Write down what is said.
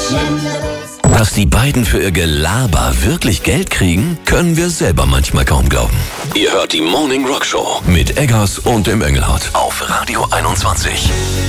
Dass die beiden für ihr Gelaber wirklich Geld kriegen, können wir selber manchmal kaum glauben. Ihr hört die Morning Rock Show mit Eggers und dem Engelhardt auf Radio 21.